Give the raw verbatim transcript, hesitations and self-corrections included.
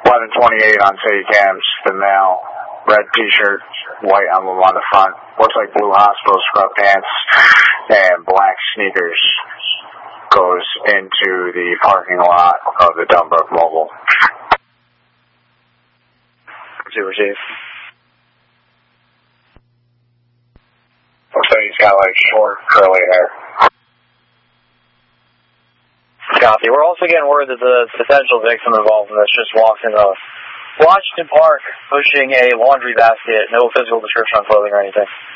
eleven twenty-eight on city cams, the male, red t-shirt, white emblem on the front, looks like blue hospital scrub pants, and black sneakers, goes into the parking lot of the Dunbrook Mobile. Two receive. Looks like he's got like short, curly hair. Copy. We're also getting word that the potential victim involved in this just walked into Washington Park pushing a laundry basket. No physical description on clothing or anything.